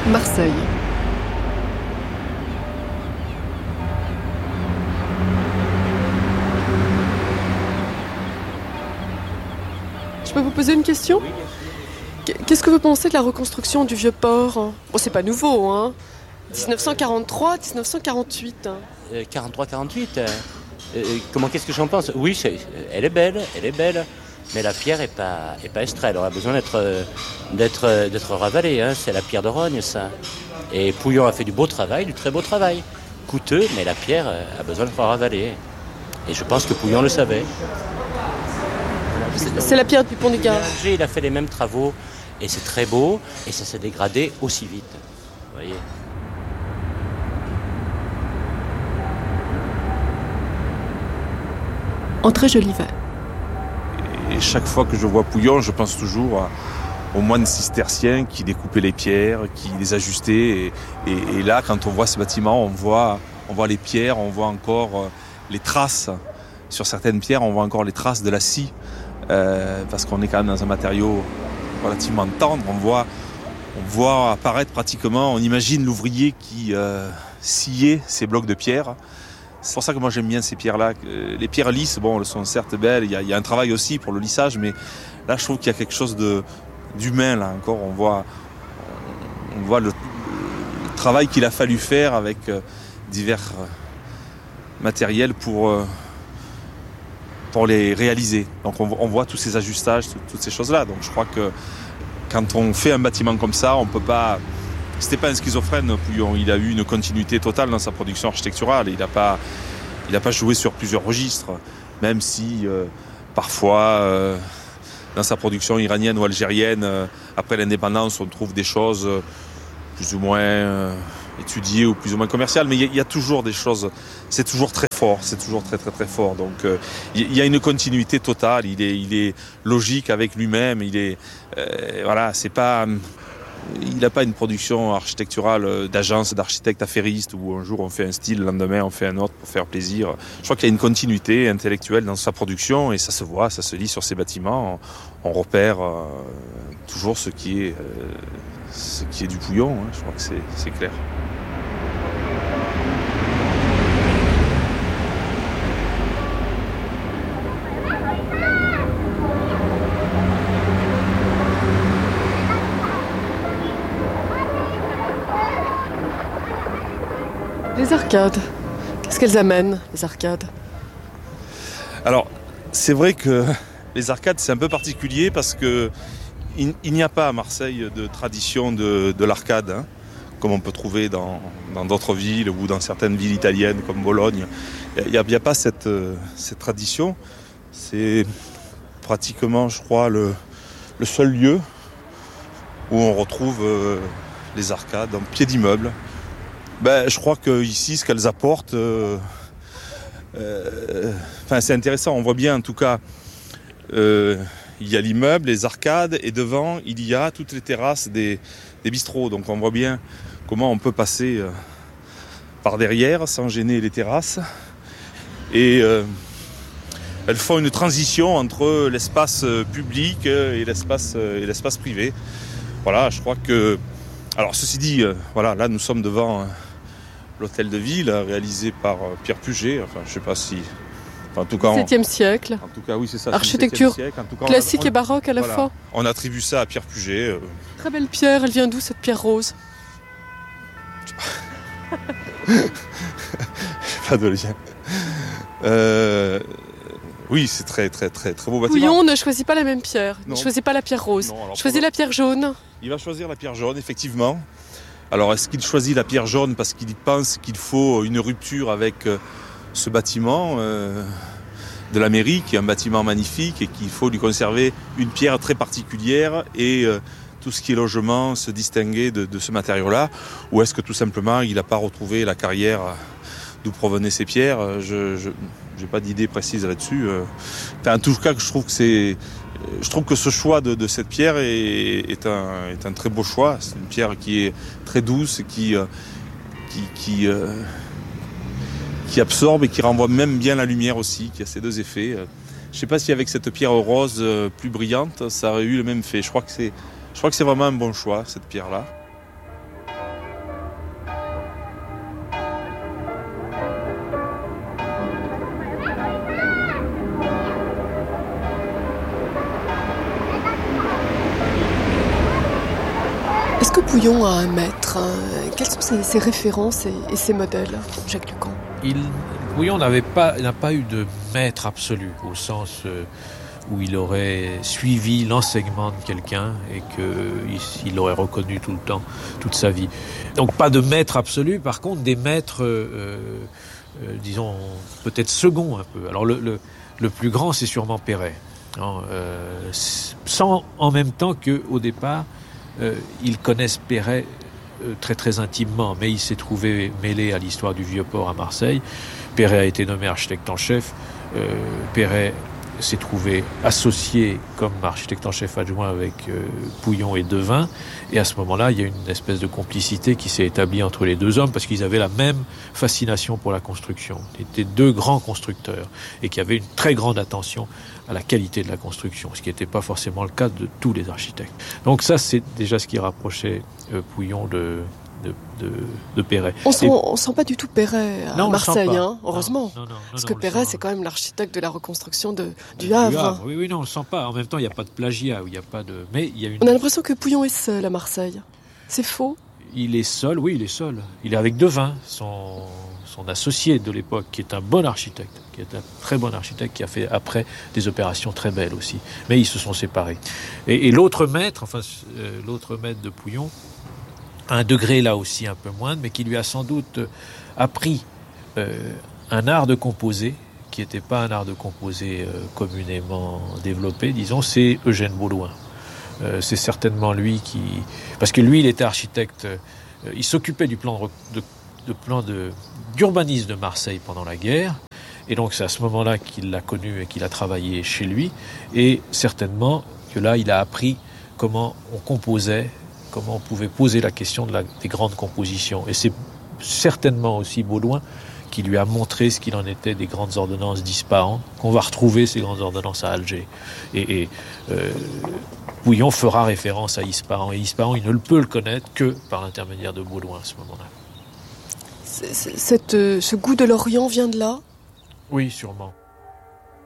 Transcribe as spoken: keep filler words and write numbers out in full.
Marseille. Je peux vous poser une question ? Qu'est-ce que vous pensez de la reconstruction du vieux port ? Bon, c'est pas nouveau, hein ? dix-neuf cent quarante-trois dix-neuf cent quarante-huit. Hein. Euh, quarante-trois quarante-huit euh, euh, Comment, qu'est-ce que j'en pense ? Oui, c'est, elle est belle, elle est belle. Mais la pierre n'est pas, est pas extraite. Elle aura besoin d'être, d'être, d'être ravalée. Hein. C'est la pierre de Rogne, ça. Et Pouillon a fait du beau travail, du très beau travail. Coûteux, mais la pierre a besoin d'être ravalée. Et je pense que Pouillon le savait. C'est, c'est la pierre du pont du Gard. Il a fait les mêmes travaux. Et c'est très beau. Et ça s'est dégradé aussi vite. Vous voyez ? Entrée Jolivet. Et chaque fois que je vois Pouillon, je pense toujours à, aux moines cisterciens qui découpaient les pierres, qui les ajustaient. Et, et, et là, quand on voit ce bâtiment, on voit, on voit les pierres, on voit encore les traces. Sur certaines pierres, on voit encore les traces de la scie, euh, parce qu'on est quand même dans un matériau relativement tendre. On voit, on voit apparaître pratiquement, on imagine l'ouvrier qui euh, sciait ces blocs de pierre. C'est pour ça que moi j'aime bien ces pierres-là. Les pierres lisses, bon, elles sont certes belles, il y a, il y a un travail aussi pour le lissage, mais là je trouve qu'il y a quelque chose de, d'humain là encore. On voit, on voit le, le travail qu'il a fallu faire avec divers matériels pour, pour les réaliser. Donc on, on voit tous ces ajustages, toutes ces choses-là. Donc je crois que quand on fait un bâtiment comme ça, on peut pas... C'était pas un schizophrène, Pouillon. Il a eu une continuité totale dans sa production architecturale. Il n'a pas, il a pas joué sur plusieurs registres, même si euh, parfois, euh, dans sa production iranienne ou algérienne, euh, après l'indépendance, on trouve des choses euh, plus ou moins euh, étudiées ou plus ou moins commerciales. Mais il y, y a toujours des choses. C'est toujours très fort. C'est toujours très très très fort. Donc euh, il y a une continuité totale. Il est, il est logique avec lui-même. Il est, euh, voilà, c'est pas. Il n'a pas une production architecturale d'agence, d'architecte affairiste où un jour on fait un style, le lendemain on fait un autre pour faire plaisir. Je crois qu'il y a une continuité intellectuelle dans sa production et ça se voit, ça se lit sur ses bâtiments. On, on repère euh, toujours ce qui est, euh, ce qui est du Pouillon, hein. Je crois que c'est, c'est clair. Les arcades, qu'est-ce qu'elles amènent, les arcades ? Alors, c'est vrai que les arcades, c'est un peu particulier parce que il, il n'y a pas à Marseille de tradition de, de l'arcade, hein, comme on peut trouver dans, dans d'autres villes ou dans certaines villes italiennes comme Bologne. Il n'y a, il y a pas cette, cette tradition. C'est pratiquement, je crois, le, le seul lieu où on retrouve euh, les arcades en pied d'immeuble. Ben, je crois qu'ici, ce qu'elles apportent, euh, euh, enfin, c'est intéressant. On voit bien, en tout cas, euh, il y a l'immeuble, les arcades, et devant, il y a toutes les terrasses des, des bistrots. Donc, on voit bien comment on peut passer euh, par derrière sans gêner les terrasses. Et euh, elles font une transition entre l'espace public et l'espace, et l'espace privé. Voilà, je crois que... Alors, ceci dit, euh, voilà, là, nous sommes devant... Euh, l'hôtel de ville réalisé par Pierre Puget, enfin je sais pas si... Enfin, en tout cas, dix-septième siècle. En tout cas, oui, c'est ça. Architecture siècle. En tout cas, classique on a, on, et baroque à la voilà, fois. On attribue ça à Pierre Puget. Euh... Très belle pierre, elle vient d'où cette pierre rose ? Pas de lien. Euh... Oui, c'est très très très très beau bâtiment. Pouillon ne choisit pas la même pierre, non. ne choisit pas la pierre rose, non, choisit la pierre jaune. Il va choisir la pierre jaune, effectivement. Alors, est-ce qu'il choisit la pierre jaune parce qu'il pense qu'il faut une rupture avec euh, ce bâtiment euh, de la mairie, qui est un bâtiment magnifique et qu'il faut lui conserver une pierre très particulière et euh, tout ce qui est logement se distinguer de, de ce matériau-là? Ou est-ce que tout simplement il n'a pas retrouvé la carrière d'où provenaient ces pierres? Je n'ai pas d'idée précise là-dessus. Enfin, en tout cas, je trouve que c'est... Je trouve que ce choix de, de cette pierre est, est, un, est un très beau choix. C'est une pierre qui est très douce, qui, qui, qui, euh, qui absorbe et qui renvoie même bien la lumière aussi, qui a ces deux effets. Je ne sais pas si avec cette pierre rose plus brillante, ça aurait eu le même effet. Je crois que c'est, je crois que c'est vraiment un bon choix, cette pierre-là. Est-ce que Pouillon a un maître? Quelles sont ses, ses références et, et ses modèles, Jacques Lucan? Il, Pouillon n'avait pas, n'a pas eu de maître absolu, au sens euh, où il aurait suivi l'enseignement de quelqu'un et qu'il l'aurait reconnu tout le temps, toute sa vie. Donc pas de maître absolu, par contre des maîtres, euh, euh, disons, peut-être seconds un peu. Alors le, le, le plus grand, c'est sûrement Perret, hein, euh, sans en même temps qu'au départ, euh, ils connaissent Perret euh, très très intimement, mais il s'est trouvé mêlé à l'histoire du Vieux-Port à Marseille. Perret a été nommé architecte en chef. Euh, Perret s'est trouvé associé comme architecte en chef adjoint avec euh, Pouillon et Devin. Et à ce moment-là, il y a une espèce de complicité qui s'est établie entre les deux hommes parce qu'ils avaient la même fascination pour la construction. Ils étaient deux grands constructeurs et qui avaient une très grande attention à la qualité de la construction, ce qui n'était pas forcément le cas de tous les architectes. Donc ça, c'est déjà ce qui rapprochait euh, Pouillon de... De, de, de Perret. On sent, et... sent pas du tout Perret à non, Marseille, hein, heureusement. Non, non, non, Parce non, que Perret, c'est quand même l'architecte de la reconstruction de, du, Havre. du Havre. Oui, oui, non, on le sent pas. En même temps, il n'y a pas de plagiat, il y a pas de. Mais il y a une. On a l'impression que Pouillon est seul à Marseille. C'est faux? Il est seul, oui, il est seul. Il est avec Devin, son, son associé de l'époque, qui est un bon architecte, qui est un très bon architecte, qui a fait après des opérations très belles aussi. Mais ils se sont séparés. Et, et l'autre maître, enfin, euh, l'autre maître de Pouillon, à un degré là aussi un peu moindre, mais qui lui a sans doute appris euh, un art de composer, qui n'était pas un art de composer euh, communément développé, disons, c'est Eugène Baudouin. Euh, c'est certainement lui qui... Parce que lui, il était architecte, euh, il s'occupait du plan, de, de, de plan de, d'urbanisme de Marseille pendant la guerre, et donc c'est à ce moment-là qu'il l'a connu et qu'il a travaillé chez lui, et certainement que là, il a appris comment on composait, comment on pouvait poser la question de la, des grandes compositions. Et c'est certainement aussi Baudouin qui lui a montré ce qu'il en était des grandes ordonnances d'Ispahan, qu'on va retrouver ces grandes ordonnances à Alger. Et, et euh, Pouillon fera référence à Ispahan. Et Ispahan, il ne peut le connaître que par l'intermédiaire de Baudouin à ce moment-là. C'est, c'est, cette, ce goût de l'Orient vient de là ? Oui, sûrement.